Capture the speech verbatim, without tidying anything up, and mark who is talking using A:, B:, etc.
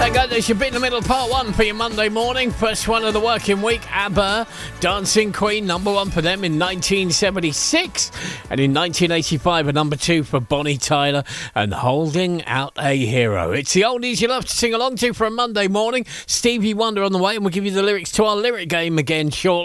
A: There you go, there's your bit in the middle, part one for your Monday morning. First one of the working week, ABBA, Dancing Queen, number one for them in nineteen seventy-six. And in nineteen eighty-five, a number two for Bonnie Tyler and Holding Out a Hero. It's the oldies you love to sing along to for a Monday morning. Stevie Wonder on the way, and we'll give you the lyrics to our lyric game again shortly.